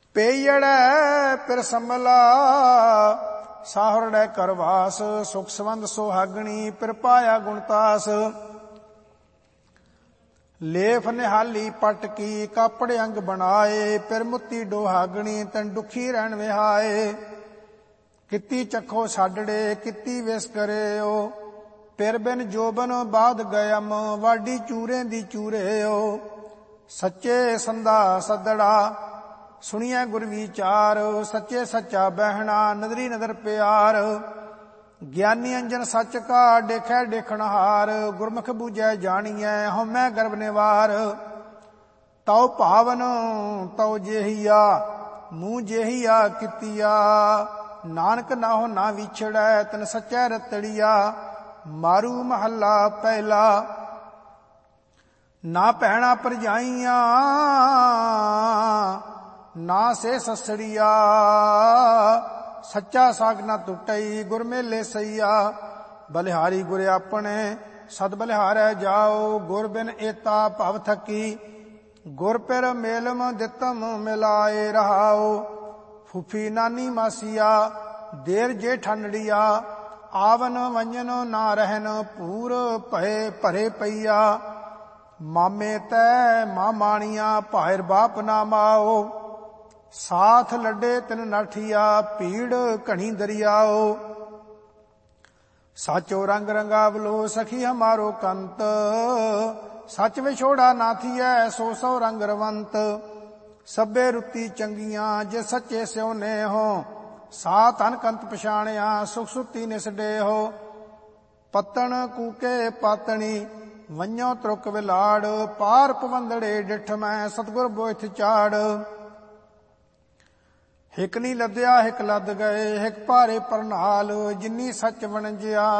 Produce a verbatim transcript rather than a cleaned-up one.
ਪੇਈੜੈ ਪਿਰ ਸੰਮਲਾ ਸਾਹਰੜੈ ਕਰਵਾਸ। ਸੁਖ ਸੰਬੰਧ ਸੁਹਾਗਣੀ ਪਿਰ ਪਾਇਆ ਗੁਣਤਾਸ। ਲੇਫ ਨਿਹਾਲੀ ਪਟ ਕੀ ਕਾਪੜ ਅੰਗ ਬਣਾਏ। ਪਿਰ ਮੁੱਤੀ ਡੋਹਾਗਣੀ ਤਨ ਦੁਖੀ ਰਹਿਣ ਵਿਹਾਏ। ਕਿੱਤੀ ਚੱਖੋ ਛਾਡੜੇ ਕਿੱਤੀ ਵਿਸ ਕਰਿਓ। ਪਿਰ ਬਿਨ ਜੋਬਨ ਬਾਦ ਗਇਮ ਵਾਡੀ ਚੂਰੇ ਦੀ ਚੂਰਿਓ। ਸੱਚੇ ਸੰਦਾ ਸੱਦੜਾ ਸੁਣੀਐ ਗੁਰ ਵਿਚਾਰ। ਸੱਚੇ ਸੱਚਾ ਬਹਿਣਾ ਨਦਰੀ ਨਦਰ ਪਿਆਰ। ਗਿਆਨੀ ਅੰਜਨ ਸੱਚ ਕਾ ਦੇਖੈ ਦੇਖਣਹਾਰ। ਗੁਰਮੁਖ ਬੂਝੈ ਜਾਣੀਐ ਹਉਮੈ ਗਰਭ ਨਿਵਾਰ। ਤਉ ਭਾਵਨ ਤਉ ਜੇਹੀਆ ਮੂੰਹ ਜੇਹੀਆ ਕੀਤੀਆ। ਨਾਨਕ ਨਾਹੋ ਨਾ ਵਿਛੜੈ ਤਨ ਸੱਚੈ ਰਤੜੀਆ। ਮਾਰੂ ਮਹੱਲਾ ਪਹਿਲਾ। ਨਾ ਭੈਣਾ ਭਰਜਾਈਆਂ ਨਾ ਸੇ ਸਸੜੀਆ। ਸੱਚਾ ਸਾਗ ਨਾ ਟੁੱਟਈ ਗੁਰ ਮੇਲੇ ਸਈਆ। ਬਲਿਹਾਰੀ ਗੁਰ ਆਪਣੇ ਸਦ ਬਲਿਹਾਰੈ ਜਾਓ। ਗੁਰ ਬਿਨ ਏਤਾ ਭਵ ਥਕੀ ਗੁਰ ਪਿਰ ਮੇਲਮ ਦਿੱਤਮ ਮਿਲਾਏ ਰਹਾਓ। ਫੁਫੀ ਨਾਨੀ ਮਾਸੀਆ ਦੇਰ ਜੇ ਠੰਡੜੀਆ। ਆਵਨ ਵੰਜਨ ਨਾ ਰਹਿਨ ਪੂਰ ਭਏ ਭਰੇ ਪਈਆ। ਮਾਮੇ ਤੈ ਮਾਂ ਮਾਣੀਆਂ ਭਾਇਰ ਬਾਪ ਨਾ ਮਾਓ। ਸਾਥ ਲੱਡੇ ਤਿਨ ਨਾਠੀਆ ਭੀੜ ਘਣੀ ਦਰਿਆਓ। ਸਾਚੋ ਰੰਗ ਰੰਗਾਵਲੋ ਸਖੀ ਹਮਾਰੋ ਕੰਤ। ਸੱਚ ਵਿਛੋੜਾ ਨਾਥੀਐ ਸੋ ਸੋ ਰੰਗ ਰਵੰਤ। ਸਭੇ ਰੁੱਤੀ ਚੰਗੀਆਂ ਜੇ ਸੱਚੇ ਸਿਉਨੇ ਹੋ। ਸਾ ਤਨ ਕੰਤ ਪਛਾਣਿਆ ਸੁਖ ਸੁੱਤੀ ਨਿਸਡੇ ਹੋ। ਪੱਤਣ ਕੂਕੇ ਪਾਤਣੀ ਵੰਨਿਓ ਤਰੁਕ ਵਿਲਾੜ। ਪਾਰ ਪਵੰਦੜੇ ਡਿਠ ਮੈਂ ਸਤਿਗੁਰ ਬੋਇਥ ਚਾੜ। ਹਿਕ ਨੀ ਲੱਦਿਆ ਹਿਕ ਲੱਦ ਗਏ ਹਿਕ ਭਾਰੇ ਪਰਨਾਲ। ਜਿਨੀ ਸੱਚ ਵਣਜਿਆ